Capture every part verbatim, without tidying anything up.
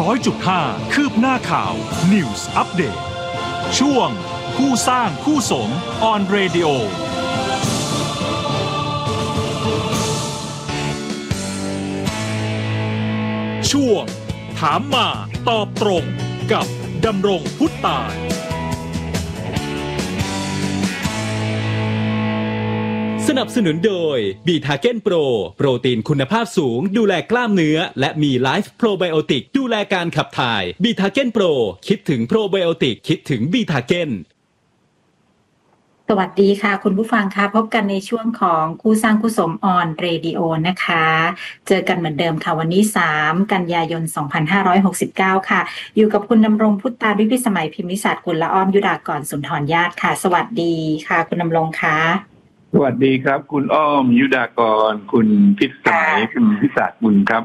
อยจุดห้า คืบหน้าข่าว News Update ช่วงคู่สร้างคู่สม on radio ช่วงถามมาตอบตรงกับดำรงพุทธตาลสนับสนุนโดยบีทาเก้นโปรโปรตีนคุณภาพสูงดูแลกล้ามเนื้อและมีไลฟ์โปรไบโอติกดูแลการขับถ่ายบีทาเก้นโปรคิดถึงโปรไบโอติกคิดถึงบีทาเก้นสวัสดีค่ะคุณผู้ฟังค่ะพบกันในช่วงของคู่สร้างคู่สมออนเรดิโอนะคะเจอกันเหมือนเดิมค่ะวันนี้สามกันยายนสองพันห้าร้อยหกสิบเก้าค่ะอยู่กับคุณดำรงพุทธาวิพิสมัยพิมพิศาสตร์กุลละอ้อมยุดากรสุนทรญาติค่ะสวัสดีค่ะคุณดำรงค่ะสวัสดีครับคุณอ้อมยุดากรคุณพิสมัยพิมพิศาสตร์กุลครับ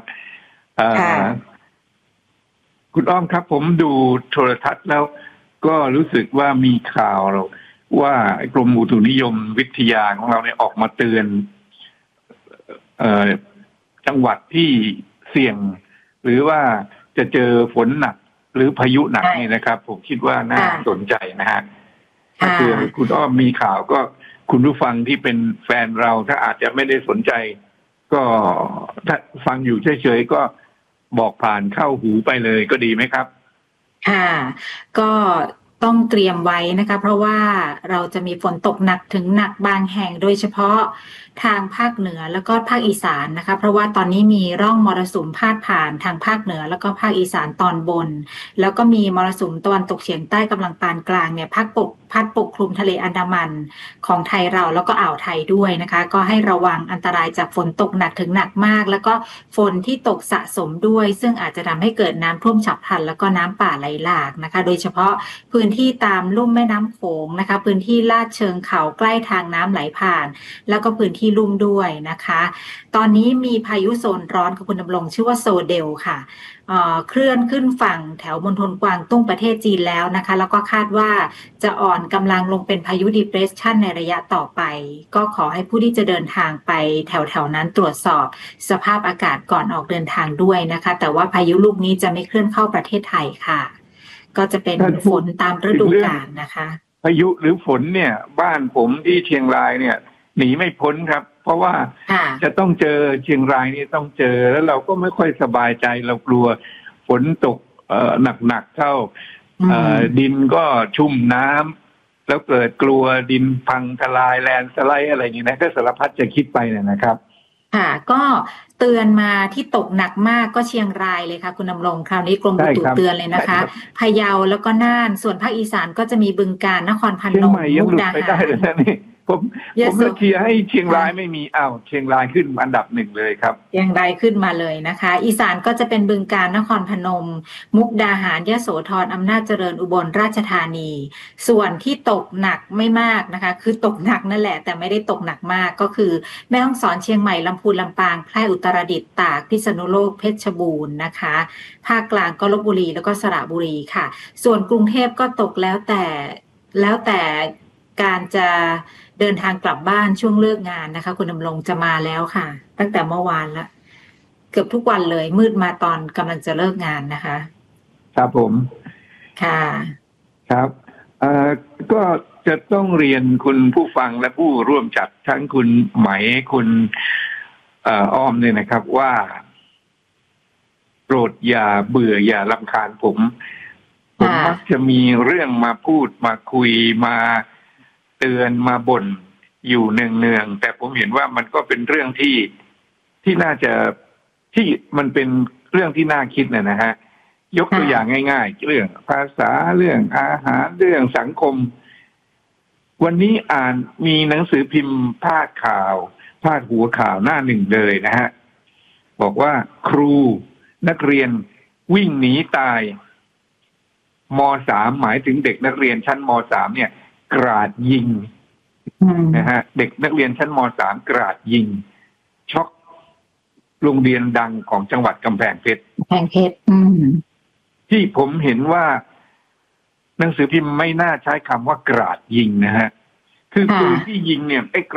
คุณอ้อมครับผมดูโทรทัศน์แล้วก็รู้สึกว่ามีข่าวเราว่ากรมอุตุนิยมวิทยาของเราเนี่ยออกมาเตือนเอ่อจังหวัดที่เสี่ยงหรือว่าจะเจอฝนหนักหรือพายุหนักนี่นะครับผมคิดว่าน่าสนใจนะฮะถ้าเกิดคุณอ้อมมีข่าวก็คุณผู้ฟังที่เป็นแฟนเราถ้าอาจจะไม่ได้สนใจก็ถ้าฟังอยู่เฉยๆก็บอกผ่านเข้าหูไปเลยก็ดีไหมครับค่ะก็ต้องเตรียมไว้นะคะเพราะว่าเราจะมีฝนตกหนักถึงหนักบางแห่งโดยเฉพาะทางภาคเหนือแล้วก็ภาคอีสานนะคะเพราะว่าตอนนี้มีร่องมรสุมพาดผ่านทางภาคเหนือแล้วก็ภาคอีสานตอนบนแล้วก็มีมรสุมตะวันตกเฉียงใต้กำลังปานกลางเนี่ยพัดปกพัดปกคลุมทะเลอันดามันของไทยเราแล้วก็อ่าวไทยด้วยนะคะก็ให้ระวังอันตรายจากฝนตกหนักถึงหนักมากแล้วก็ฝนที่ตกสะสมด้วยซึ่งอาจจะทำให้เกิดน้ำท่วมฉับพลันแล้วก็น้ำป่าไหลหลากนะคะโดยเฉพาะพื้นที่ตามลุ่มแม่น้ำโขงนะคะพื้นที่ลาดเชิงเขาใกล้ทางน้ำไหลผ่านแล้วก็พื้นที่ลุ่มด้วยนะคะตอนนี้มีพายุโซนร้อนกับคุณดำรงชื่อว่าโซเดลค่ะเอ่อเคลื่อนขึ้นฝั่งแถวมณฑลกวางตุ้งประเทศจีนแล้วนะคะแล้วก็คาดว่าจะอ่อนกำลังลงเป็นพายุ depression ในระยะต่อไปก็ขอให้ผู้ที่จะเดินทางไปแถวๆนั้นตรวจสอบสภาพอากาศก่อนออกเดินทางด้วยนะคะแต่ว่าพายุลูกนี้จะไม่เคลื่อนเข้าประเทศไทยค่ะก็จะเป็นฝนตามฤดูกาลนะคะพายุหรือฝนเนี่ยบ้านผมที่เชียงรายเนี่ยหนีไม่พ้นครับเพราะว่าจะต้องเจอเชียงรายนี่ต้องเจอแล้วเราก็ไม่ค่อยสบายใจเรากลัวฝนตกหนักๆเข้าดินก็ชุ่มน้ำแล้วเกิดกลัวดินพังทลายแลนสไลด์อะไรอย่างนี้นะก็สารพัดจะคิดไปเนี่ยนะครับค่ะก็เตือนมาที่ตกหนักมากก็เชียงรายเลยค่ะคุณดำรงคราวนี้กรมอุตุเตือนเลยนะคะพะเยาแล้วก็น่านส่วนภาคอีสานก็จะมีบึงกาฬนครพนมมุกดาหารผมผมเลยเชียร์ให้เชียงรายไม่มีอ้าวเชียงรายขึ้นอันดับหนึ่งเลยครับเชียงรายขึ้นมาเลยนะคะอีสานก็จะเป็นบึงกาฬนครพนมมุกดาหารยโสธรอำนาจเจริญอุบลราชธานีส่วนที่ตกหนักไม่มากนะคะคือตกหนักนั่นแหละแต่ไม่ได้ตกหนักมากก็คือแม่ฮ่องสอนเชียงใหม่ลำพูนลำปางแพร่อุตรดิตถ์ตากพิษณุโลกเพชรบูรณ์นะคะภาคกลางก็ลพบุรีแล้วก็สระบุรีค่ะส่วนกรุงเทพก็ตกแล้วแต่แล้วแต่การจะเดินทางกลับบ้านช่วงเลิกงานนะคะคุณดำรงจะมาแล้วค่ะตั้งแต่เมื่อวานละเกือบทุกวันเลยมืดมาตอนกำลังจะเลิกงานนะคะครับผมค่ะครับเอ่อก็จะต้องเรียนคุณผู้ฟังและผู้ร่วมจัดทั้งคุณไหมคุณเอ่ออ้อมเนี่ยนะครับว่าโปรดอย่าเบื่ออย่ารำคาญผมผมมักจะมีเรื่องมาพูดมาคุยมาเตือนมาบ่นอยู่เนืองๆแต่ผมเห็นว่ามันก็เป็นเรื่องที่ที่น่าจะที่มันเป็นเรื่องที่น่าคิดนะนะฮะยกตัวอย่างง่ายๆเรื่องภาษาเรื่องอาหารเรื่องสังคมวันนี้อ่านมีหนังสือพิมพ์พาดข่าวพาดหัวข่าวหน้าหนึ่งเลยนะฮะบอกว่าครูนักเรียนวิ่งหนีตายม.สาม หมายถึงเด็กนักเรียนชั้นม.สาม เนี่ยกราดยิงนะฮะเด็กนักเรียนชั้นม.สาม กราดยิงช็อกโรงเรียนดังของจังหวัดกำแพงเพชรกำแพงเพชรที่ผมเห็นว่าหนังสือพิมพ์ไม่น่าใช้คำว่ากราดยิงนะฮะคือปืนที่ยิงเนี่ยไอ้